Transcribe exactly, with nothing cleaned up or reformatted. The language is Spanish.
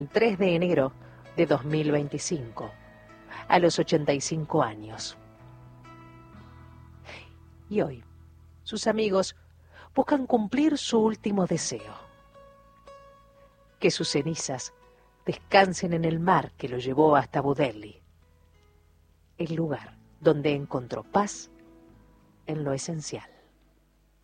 el tres de enero de dos mil veinticinco, a los ochenta y cinco años. Y hoy, sus amigos buscan cumplir su último deseo: que sus cenizas descansen en el mar que lo llevó hasta Abu Dhabi, el lugar donde encontró paz en lo esencial.